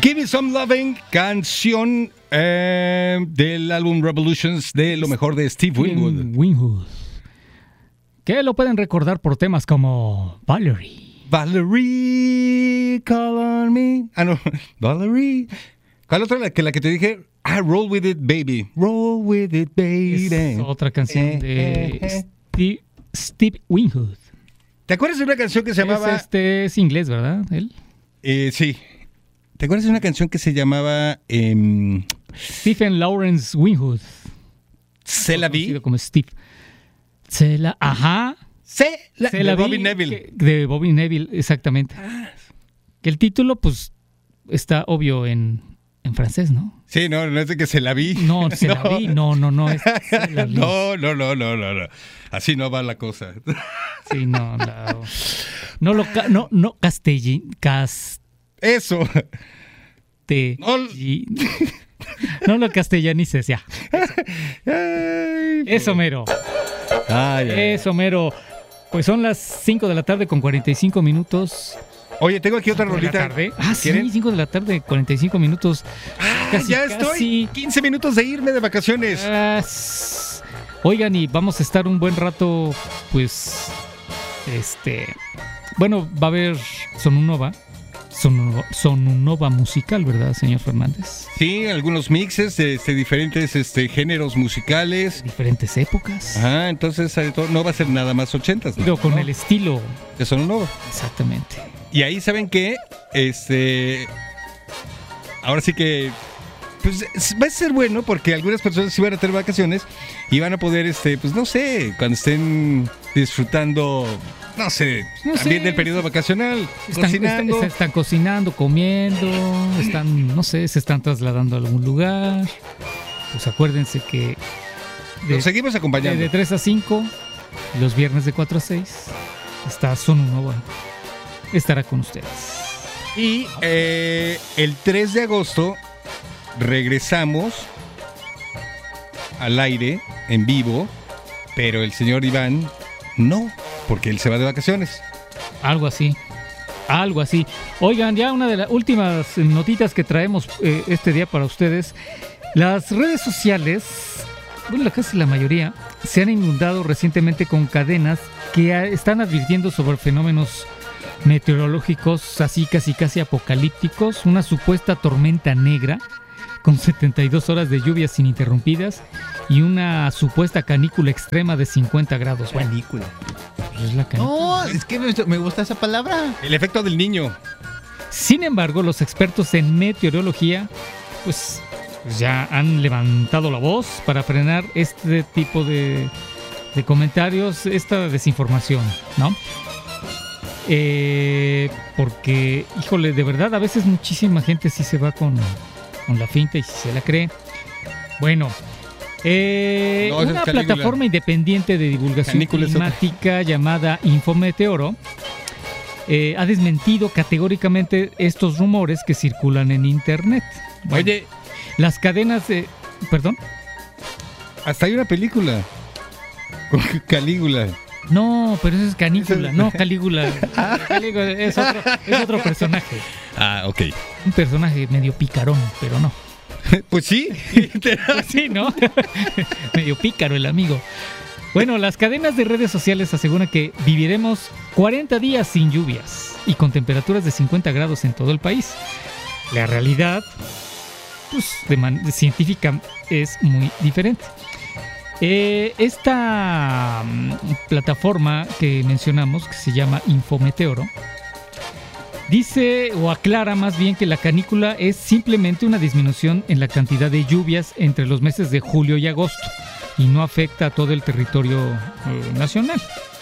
Give Me Some Loving, canción del álbum Revolutions de lo mejor de Steve Winwood. Que lo pueden recordar por temas como Valerie, call on me. No, Valerie. ¿Cuál otra? La que te dije. Roll With It, Baby. Roll With It, Baby. Es otra canción de Steve Winwood. ¿Te acuerdas de una canción que se llamaba... Es inglés, ¿verdad? ¿Él? Sí. ¿Te acuerdas de una canción que se llamaba... Stephen Lawrence Winwood. ¿Se la vi? Como Steve. Ajá. De Bobby Neville. De Bobby Neville, exactamente. Que el título, pues, está obvio en francés, ¿no? Sí, no es de que se la vi. No, se la vi. No. Es se la vi. No. Así no va la cosa. Sí, no. No Eso. No lo castellanices, ya. Eso mero. Eso mero. Pues son las 5 de la tarde con 45 minutos. Oye, tengo aquí otra rolita. Sí, 5 de la tarde, 45 minutos. Ya estoy 15 minutos de irme de vacaciones. Oigan, y vamos a estar un buen rato, pues, bueno, va a haber Sonunova musical, ¿verdad, señor Fernández? Sí, algunos mixes de diferentes géneros musicales. Diferentes épocas. Ajá, entonces no va a ser nada más 80s, ¿no? Pero con el estilo de Sonunova. Exactamente. Y ahí, ¿saben qué? Ahora sí que pues va a ser bueno porque algunas personas sí van a tener vacaciones y van a poder, pues no sé, cuando estén disfrutando, no sé, también del periodo vacacional, cocinando. Están cocinando, comiendo, no sé, se están trasladando a algún lugar. Pues acuérdense que los seguimos acompañando. De 3 a 5, los viernes de 4 a 6, está Sonunova. Estará con ustedes. Y el 3 de agosto regresamos al aire en vivo, pero el señor Iván no, porque él se va de vacaciones. Algo así. Oigan, ya una de las últimas notitas que traemos este día para ustedes. Las redes sociales, bueno, casi la mayoría, se han inundado recientemente con cadenas que están advirtiendo sobre fenómenos meteorológicos así casi apocalípticos, una supuesta tormenta negra con 72 horas de lluvias ininterrumpidas y una supuesta canícula extrema de 50 grados. Canícula. Pues es la canícula. No, es que me gusta esa palabra. El efecto del niño. Sin embargo, los expertos en meteorología pues ya han levantado la voz para frenar este tipo de comentarios, esta desinformación, ¿no? Porque, híjole, de verdad, a veces muchísima gente sí se va con la finta y si se la cree. Bueno, una plataforma independiente de divulgación climática llamada Infometeoro ha desmentido categóricamente estos rumores que circulan en internet. Bueno, oye, las cadenas de... ¿Perdón? Hasta hay una película con Calígula. No, pero eso es Canícula, no Calígula. Calígula es otro personaje. Ok. Un personaje medio picarón, pero no. Pues sí. Pues sí, ¿no? Medio pícaro el amigo. Bueno, las cadenas de redes sociales aseguran que viviremos 40 días sin lluvias y con temperaturas de 50 grados en todo el país. La realidad, pues, científica es muy diferente. Esta plataforma que mencionamos, que se llama Infometeoro, dice o aclara más bien que la canícula es simplemente una disminución en la cantidad de lluvias entre los meses de julio y agosto y no afecta a todo el territorio nacional.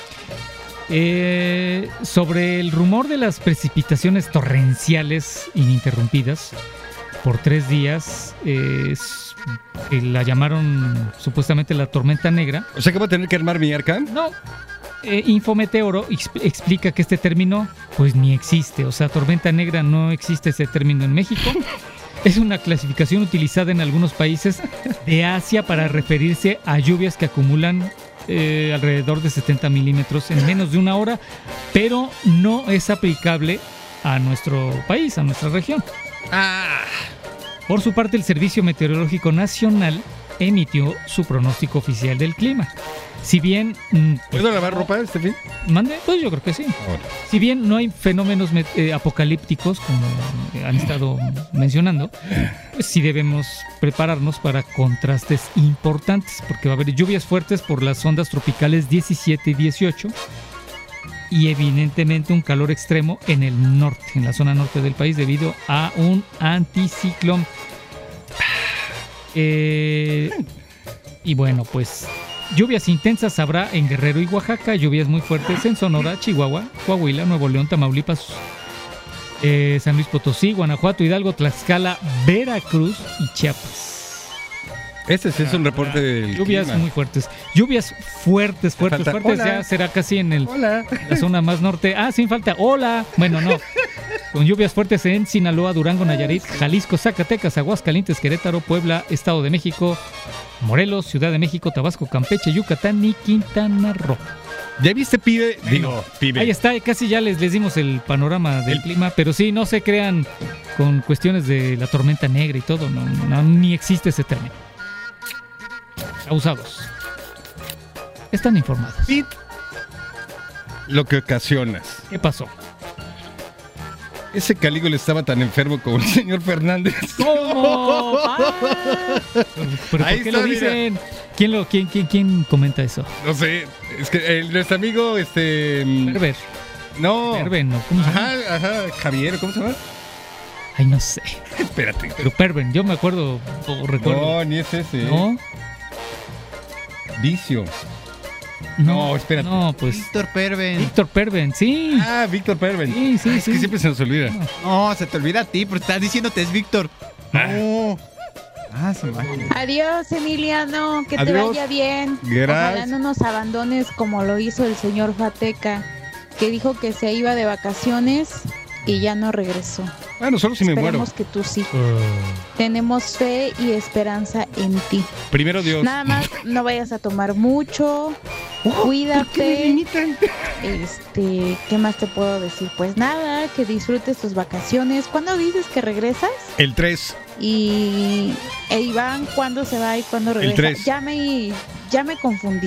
Sobre el rumor de las precipitaciones torrenciales ininterrumpidas por 3 días, que la llamaron supuestamente la tormenta negra. O sea que voy a tener que armar mi arca. No, Infometeoro explica que este término pues ni existe, o sea, tormenta negra no existe ese término en México. Es una clasificación utilizada en algunos países de Asia para referirse a lluvias que acumulan alrededor de 70 milímetros en menos de una hora, pero no es aplicable a nuestro país, a nuestra región. Por su parte, el Servicio Meteorológico Nacional emitió su pronóstico oficial del clima. Si bien... ¿Puedo lavar ropa este fin? ¿Mande? Pues yo creo que sí. Ahora. Si bien no hay fenómenos apocalípticos, como han estado mencionando, pues sí debemos prepararnos para contrastes importantes, porque va a haber lluvias fuertes por las ondas tropicales 17 y 18, y evidentemente un calor extremo en el norte, en la zona norte del país, debido a un anticiclón. Y bueno, pues... lluvias intensas habrá en Guerrero y Oaxaca, lluvias muy fuertes en Sonora, Chihuahua, Coahuila, Nuevo León, Tamaulipas, San Luis Potosí, Guanajuato, Hidalgo, Tlaxcala, Veracruz y Chiapas. Este sí es un reporte del lluvias clima. muy fuertes. Lluvias fuertes. Falta, hola. Ya será casi en Hola. la zona más norte. Sin falta. Hola. Bueno, no. Con lluvias fuertes en Sinaloa, Durango, Nayarit, Jalisco, Zacatecas, Aguascalientes, Querétaro, Puebla, Estado de México, Morelos, Ciudad de México, Tabasco, Campeche, Yucatán y Quintana Roo. ¿Ya viste, pibe? Digo, pibe. Ahí está, casi ya les dimos el panorama del clima, pero sí, no se crean con cuestiones de la tormenta negra y todo, no, ni existe ese término. Abusados. Están informados. Sí. Lo que ocasionas. ¿Qué pasó? Ese Calígula estaba tan enfermo como el señor Fernández. ¿Cómo? ¿Pero Ahí por qué está, lo dicen? ¿Quién comenta eso? No sé, es que nuestro amigo, Perver. No. Perven, ¿no? ¿Cómo se llama? Ajá, Javier, ¿cómo se llama? Ay, no sé. Espérate. Pero Perven, yo me acuerdo o recuerdo. No, ni es ese. ¿No? Vicio. No, espérate. No, pues. Víctor Perven. Víctor Perven, sí. Víctor Perven. Sí. Es que siempre se nos olvida. No, se te olvida a ti, porque estás diciéndote es Víctor. No. Se me va. Adiós, Emiliano, que te Adiós. vaya bien. Gracias. Ojalá no nos abandones como lo hizo el señor Fateca, que dijo que se iba de vacaciones y ya no regresó. Bueno, solo si me muero. Esperemos que tú sí. Tenemos fe y esperanza en ti. Primero Dios. Nada más no vayas a tomar mucho. Cuídate. ¿Qué más te puedo decir? Pues nada, que disfrutes tus vacaciones. ¿Cuándo dices que regresas? El 3. Y Iván, ¿cuándo se va y cuándo regresa? El 3. Ya me confundí.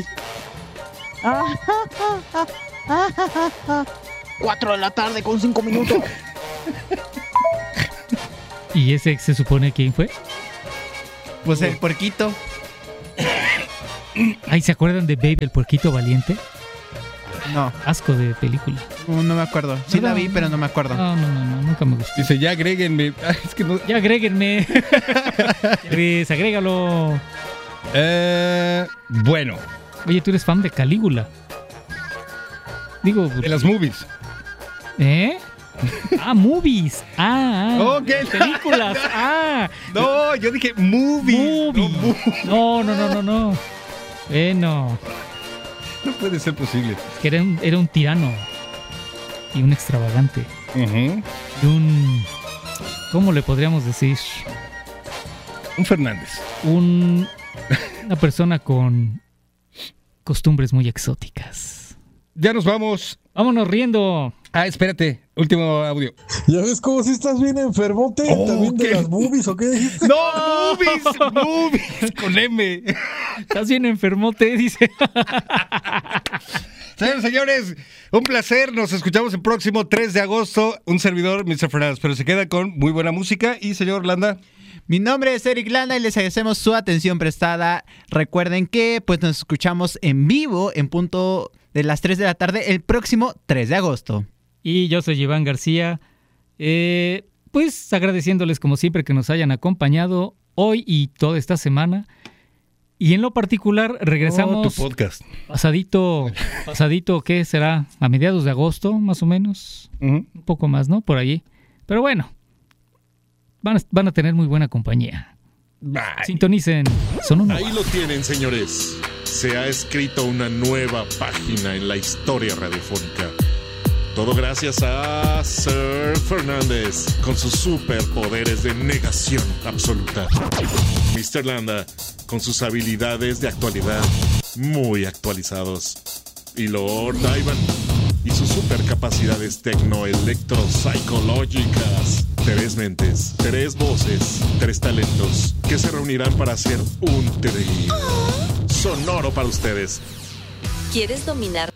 4 de la tarde con 5 minutos. ¿Y ese se supone quién fue? Pues el puerquito. Ay, ¿se acuerdan de Babe, el puerquito valiente? No, Asco de película. no me acuerdo. Sí No, la vi, pero no me acuerdo. No, nunca me gustó. Dice, ya agréguenme. Es que no. Ya agréguenme. Luis, agrégalo. Bueno, Oye, tú eres fan de Calígula. Digo, de las movies. ¿eh? Movies. Ok. Películas. No, yo dije movies. Movie. No. No puede ser posible. Es que era un tirano y un extravagante. Ujú. Y ¿cómo le podríamos decir? Un Fernández. Una persona con costumbres muy exóticas. Ya nos vamos. Vámonos riendo. Espérate. Último audio. ¿Ya ves cómo si estás bien enfermote? ¿También de las boobies o qué dijiste? ¡No! ¡Movies! Con M. Estás bien enfermote, dice. Señores, un placer. Nos escuchamos el próximo 3 de agosto. Un servidor, Mr. Fernández. Pero se queda con muy buena música. Y señor Landa. Mi nombre es Eric Landa y les agradecemos su atención prestada. Recuerden que pues nos escuchamos en vivo en punto de las 3 de la tarde el próximo 3 de agosto. Y yo soy Iván García. Pues agradeciéndoles como siempre que nos hayan acompañado hoy y toda esta semana. Y en lo particular regresamos tu podcast. pasadito, ¿qué será? A mediados de agosto, más o menos. Uh-huh. Un poco más, ¿no? Por allí. Pero bueno, van a tener muy buena compañía. Bye. Sintonicen Sonora. Ahí lo tienen, señores. Se ha escrito una nueva página en la historia radiofónica. Todo gracias a Sir Fernández con sus superpoderes de negación absoluta. Mr. Landa con sus habilidades de actualidad muy actualizados. Y Lord Ivan y sus supercapacidades tecnoelectropsicológicas Tres mentes, tres voces, tres talentos que se reunirán para hacer un trío sonoro para ustedes. ¿Quieres dominar